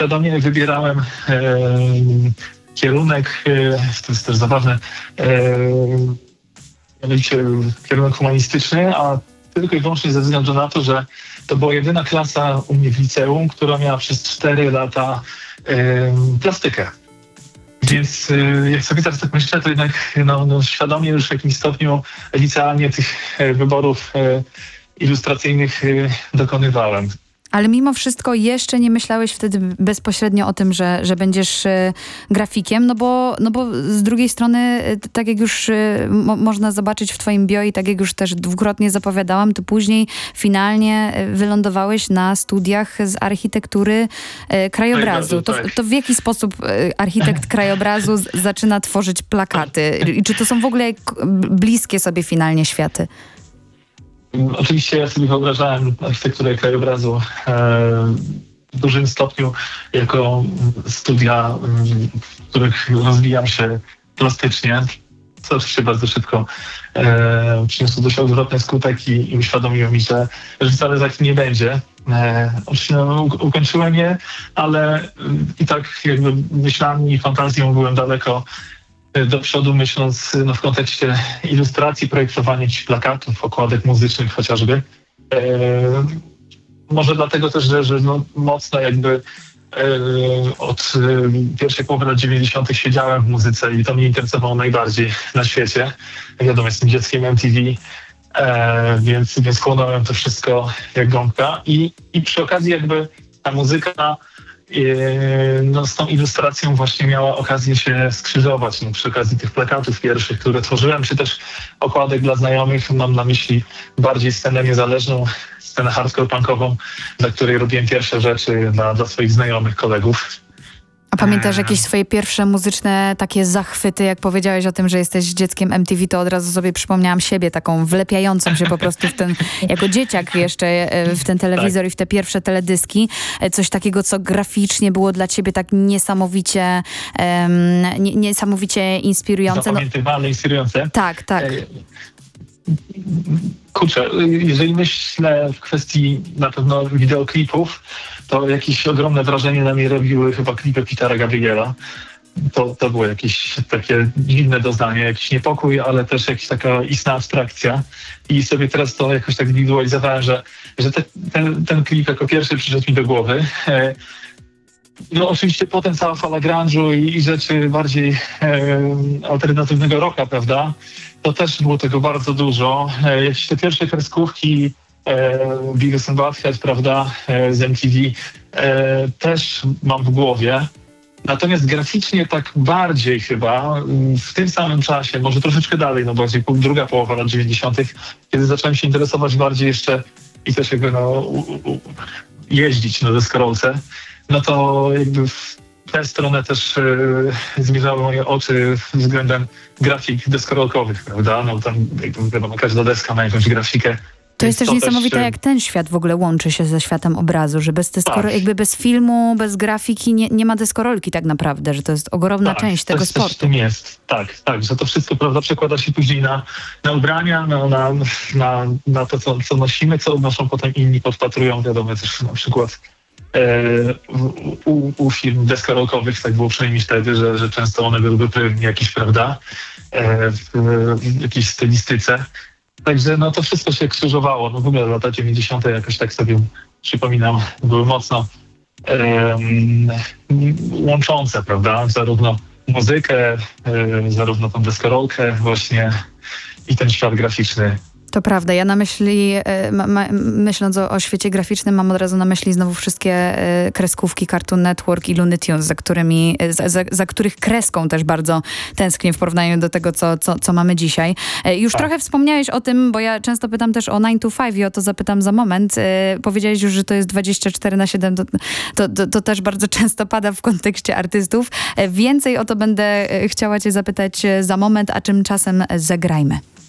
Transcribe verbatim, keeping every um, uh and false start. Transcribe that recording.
świadomie wybierałem e, kierunek, e, to jest też zabawne, e, mianowicie kierunek humanistyczny, a tylko i wyłącznie ze względu na to, że to była jedyna klasa u mnie w liceum, która miała przez cztery lata e, plastykę. Więc e, jak sobie teraz tak myślę, to jednak no, no, świadomie już w jakimś stopniu licealnie tych e, wyborów e, ilustracyjnych e, dokonywałem. Ale mimo wszystko jeszcze nie myślałeś wtedy bezpośrednio o tym, że, że będziesz e, grafikiem, no bo, no bo z drugiej strony, e, tak jak już e, mo, można zobaczyć w twoim bio i tak jak już też dwukrotnie zapowiadałam, to później finalnie e, wylądowałeś na studiach z architektury e, krajobrazu. To, to w jaki sposób e, architekt krajobrazu z, zaczyna tworzyć plakaty? I czy to są w ogóle bliskie sobie finalnie światy? Oczywiście ja sobie wyobrażałem architekturę krajobrazu e, w dużym stopniu jako studia, w których rozwijam się plastycznie, co oczywiście bardzo szybko e, przyniosło dość odwrotny skutek i, i uświadomiło mi, że, że wcale tak nie będzie. E, oczywiście no, u, ukończyłem je, ale i tak jakby myślami i fantazją byłem daleko do przodu, myśląc no, w kontekście ilustracji, projektowania jakichś plakatów, okładek muzycznych chociażby. E, może dlatego też, że, że no, mocno jakby e, od e, pierwszej połowy lat dziewięćdziesiątych siedziałem w muzyce i to mnie interesowało najbardziej na świecie. Wiadomo, jestem dzieckiem M T V, e, więc, więc chłonąłem to wszystko jak gąbka i, i przy okazji jakby ta muzyka no, z tą ilustracją właśnie miała okazję się skrzyżować. No, przy okazji tych plakatów pierwszych, które tworzyłem, czy też okładek dla znajomych, mam na myśli bardziej scenę niezależną, scenę hardcore punkową, dla której robiłem pierwsze rzeczy dla, dla swoich znajomych, kolegów. A pamiętasz jakieś swoje pierwsze muzyczne takie zachwyty, jak powiedziałeś o tym, że jesteś dzieckiem M T V, to od razu sobie przypomniałam siebie, taką wlepiającą się po prostu w ten, jako dzieciak jeszcze w ten telewizor tak. I w te pierwsze teledyski. Coś takiego, co graficznie było dla ciebie tak niesamowicie um, niesamowicie inspirujące. Zapamiętywalne, no, inspirujące. Tak, tak. Kurczę, jeżeli myślę w kwestii na pewno wideoklipów, to jakieś ogromne wrażenie na mnie robiły chyba klipy Petera Gabriela. To, to było jakieś takie dziwne doznanie, jakiś niepokój, ale też jakaś taka istna abstrakcja. I sobie teraz to jakoś tak wizualizowałem, że, że te, ten, ten klip jako pierwszy przyszedł mi do głowy. No oczywiście potem cała fala grunge'u i, i rzeczy bardziej e, alternatywnego rocka, prawda? To też było tego bardzo dużo. E, jakieś te pierwsze kreskówki e, Beavis and Butthead, prawda, e, z M T V e, też mam w głowie. Natomiast graficznie tak bardziej chyba w tym samym czasie, może troszeczkę dalej, no bardziej druga połowa lat dziewięćdziesiątych, kiedy zacząłem się interesować bardziej jeszcze i też jakby no u, u, jeździć na deskorolce, no to jakby w tę stronę też yy, zmierzały moje oczy względem grafik deskorolkowych, prawda? No tam jakby wiadomo, każda deska ma jakąś grafikę. To jest też to niesamowite, też, jak ten świat w ogóle łączy się ze światem obrazu, że bez deskoro, tak. jakby bez filmu, bez grafiki nie, nie ma deskorolki tak naprawdę, że to jest ogromna tak, część tego też, sportu. Też w tym jest, tak, tak, że to wszystko, prawda, przekłada się później na, na ubrania, na, na, na, na to, co, co nosimy, co odnoszą potem inni, podpatrują, wiadomo, też na przykład U, u firm deskorolkowych tak było przynajmniej wtedy, że, że często one były pewnie jakieś, prawda, w, w jakiejś stylistyce. Także no to wszystko się krzyżowało. No w ogóle lata dziewięćdziesiąte jakoś tak sobie przypominam, były mocno um, łączące, prawda, zarówno muzykę, um, zarówno tą deskorolkę właśnie i ten świat graficzny. To prawda. Ja na myśli, ma, ma, myśląc o, o świecie graficznym, mam od razu na myśli znowu wszystkie e, kreskówki Cartoon Network i Looney Tunes, za, którymi, za, za, za których kreską też bardzo tęsknię w porównaniu do tego, co, co, co mamy dzisiaj. E, już tak. Trochę wspomniałeś o tym, bo ja często pytam też o nine to five i o to zapytam za moment. E, powiedziałeś już, że to jest dwadzieścia cztery na siedem. To, to, to, to też bardzo często pada w kontekście artystów. E, więcej o to będę chciała cię zapytać za moment, a tymczasem zagrajmy.